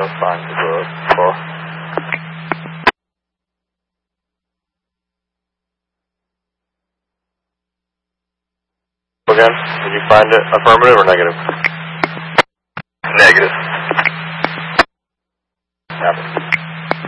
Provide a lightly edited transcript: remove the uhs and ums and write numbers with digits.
sign for. Again, did you find it affirmative or negative?